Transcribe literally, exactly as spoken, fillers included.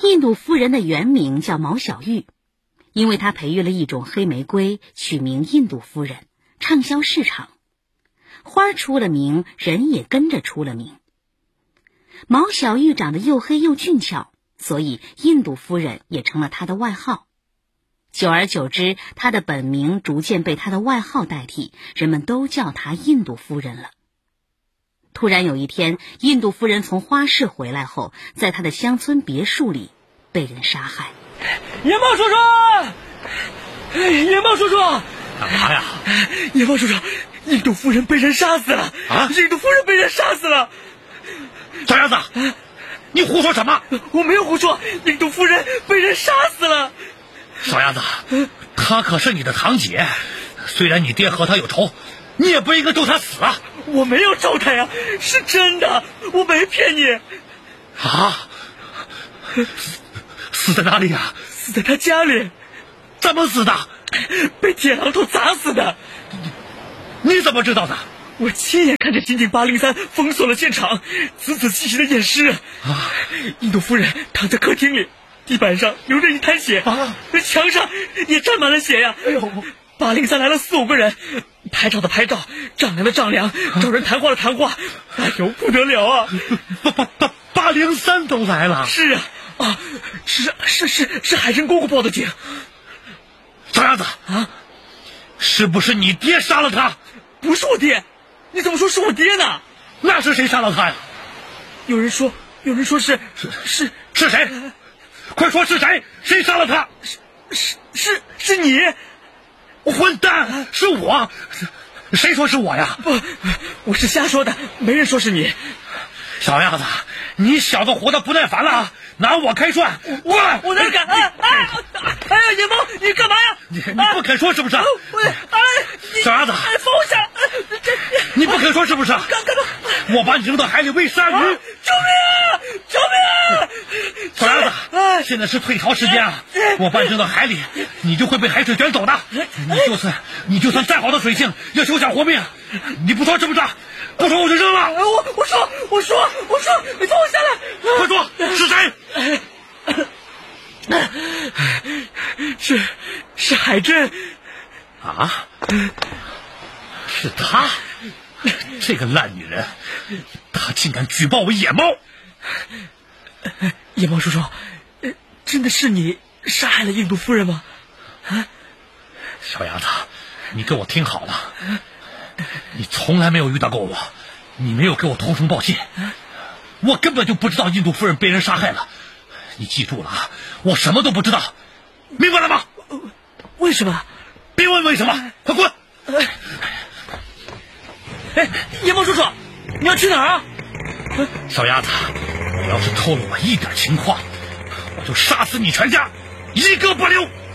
印度夫人的原名叫毛小玉，因为她培育了一种黑玫瑰，取名印度夫人，畅销市场。花出了名，人也跟着出了名。毛小玉长得又黑又俊俏，所以印度夫人也成了她的外号。久而久之，她的本名逐渐被她的外号代替，人们都叫她印度夫人了。突然有一天，印度夫人从花市回来后，在她的乡村别墅里被人杀害。 野猫叔叔，野猫叔叔， 干嘛呀？ 野猫叔叔，印度夫人被人杀死了！ 啊！ 印度夫人被人杀死了！ 小鸭子，你胡说什么？ 我没有胡说，印度夫人被人杀死了。 小鸭子，她可是你的堂姐，虽然你爹和她有仇，你也不应该咒她死啊！ 我没有咒她呀，是真的，我没骗你。 啊？死在哪里呀？ 死在她家里。 怎么死的？ 被铁榔头砸死的。 你你怎么知道的？ 我亲眼看着刑警八零三封锁了现场，仔仔细细的验尸。啊！印度夫人躺在客厅里，地板上流着一滩血，啊！墙上也沾满了血呀！哎呦！八零三来了四五个人，拍照的拍照，丈量的丈量，找人谈话的谈话。哎呦，不得了啊！ 八八八八零三都来了。 是啊，啊，是是是是海参姑姑报的警。 小鸭子啊，是不是你爹杀了他？ 不是我爹，你怎么说是我爹呢？ 那是谁杀了他呀？ 有人说，有人说是是是是谁？快说是谁？谁杀了他？ 是是是是你！ 混蛋，是我！谁说是我呀？ 不，我是瞎说的，没人说是你。 小鸭子，你小子活得不耐烦了啊！拿我开涮！过来！ 我哪敢！哎哎哎呀，野猫，你干嘛呀？ 你你不肯说是不是？ 我哎， 小鸭子， 哎，放我下！这你不肯说是不是？ 干干嘛？ 我把你扔到海里喂鲨鱼！救命啊！救命啊！ 小鸭子，现在是退潮时间啊！我把你扔到海里，你就会被海水卷走的。你就算你就算再好的水性，要休想活命。你不说是不是？不说我就扔了。 我我说我说我说，你放我下来！ 快说，是谁？ 是是海珍。 啊？是她？这个烂女人，她竟敢举报我野猫！ 野猫叔叔，真的是你杀害了印度夫人吗？啊？ 小丫子，你给我听好了，你从来没有遇到过我，你没有给我通风报信，我根本就不知道印度夫人被人杀害了。你记住了啊，我什么都不知道，明白了吗？ 为什么？ 别问为什么，快滚！ 哎，野猫叔叔，你要去哪儿啊？ 小鸭子，你要是透露我一点情况，我就杀死你全家，一个不留。